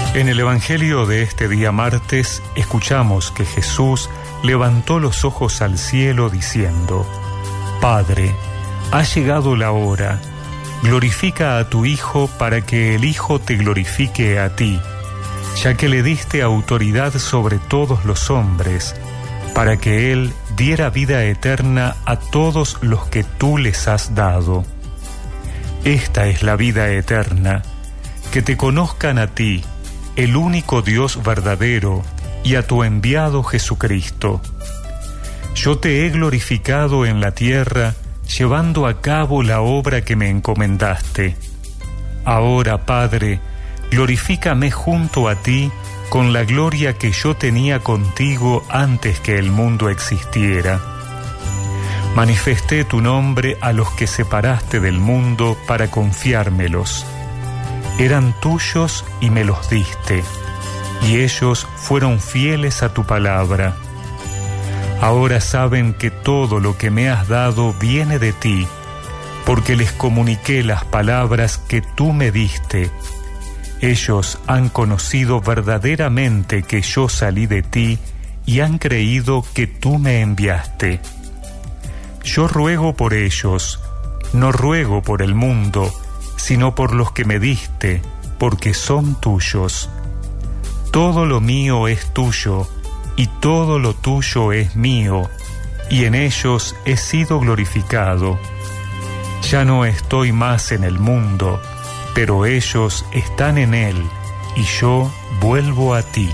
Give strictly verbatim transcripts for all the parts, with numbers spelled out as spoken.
En el Evangelio de este día martes escuchamos que Jesús levantó los ojos al cielo diciendo: Padre, ha llegado la hora, glorifica a tu Hijo para que el Hijo te glorifique a ti, ya que le diste autoridad sobre todos los hombres, para que Él diera vida eterna a todos los que tú les has dado. Esta es la vida eterna, que te conozcan a ti, el único Dios verdadero, y a tu enviado Jesucristo. Yo te he glorificado en la tierra, llevando a cabo la obra que me encomendaste. Ahora, Padre, glorifícame junto a ti con la gloria que yo tenía contigo antes que el mundo existiera. Manifesté tu nombre a los que separaste del mundo para confiármelos. Eran tuyos y me los diste, y ellos fueron fieles a tu palabra. Ahora saben que todo lo que me has dado viene de ti, porque les comuniqué las palabras que tú me diste. Ellos han conocido verdaderamente que yo salí de ti y han creído que tú me enviaste. Yo ruego por ellos, no ruego por el mundo, sino por los que me diste, porque son tuyos. Todo lo mío es tuyo, y todo lo tuyo es mío, y en ellos he sido glorificado. Ya no estoy más en el mundo, pero ellos están en él, y yo vuelvo a ti.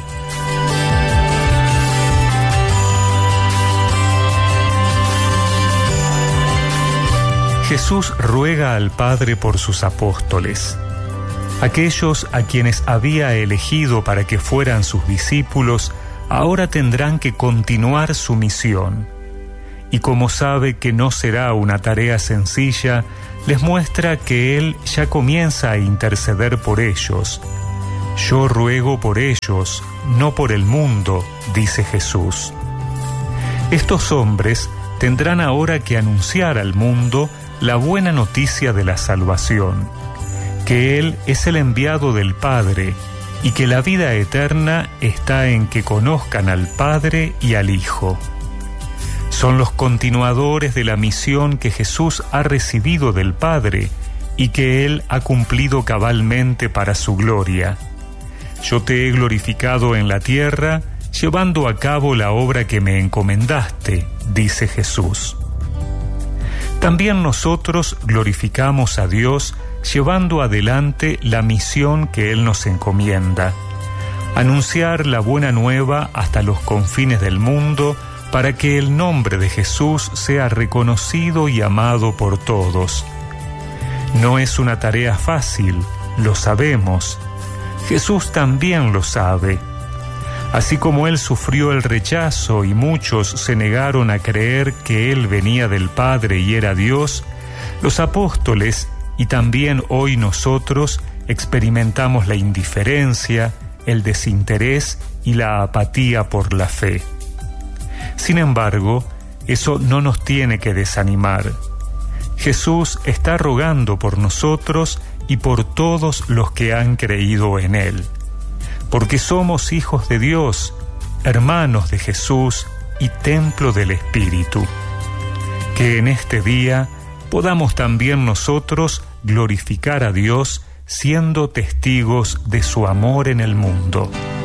Jesús ruega al Padre por sus apóstoles, aquellos a quienes había elegido para que fueran sus discípulos. Ahora tendrán que continuar su misión, y como sabe que no será una tarea sencilla, les muestra que Él ya comienza a interceder por ellos. Yo ruego por ellos, no por el mundo, dice Jesús. Estos hombres tendrán ahora que anunciar al mundo la buena noticia de la salvación, que Él es el enviado del Padre, y que la vida eterna está en que conozcan al Padre y al Hijo. Son los continuadores de la misión que Jesús ha recibido del Padre y que Él ha cumplido cabalmente para su gloria. Yo te he glorificado en la tierra, llevando a cabo la obra que me encomendaste, dice Jesús. También nosotros glorificamos a Dios llevando adelante la misión que Él nos encomienda: anunciar la buena nueva hasta los confines del mundo para que el nombre de Jesús sea reconocido y amado por todos. No es una tarea fácil, lo sabemos. Jesús también lo sabe. Así como Él sufrió el rechazo y muchos se negaron a creer que Él venía del Padre y era Dios, los apóstoles y también hoy nosotros experimentamos la indiferencia, el desinterés y la apatía por la fe. Sin embargo, eso no nos tiene que desanimar. Jesús está rogando por nosotros y por todos los que han creído en Él, porque somos hijos de Dios, hermanos de Jesús y templo del Espíritu. Que en este día podamos también nosotros glorificar a Dios siendo testigos de su amor en el mundo.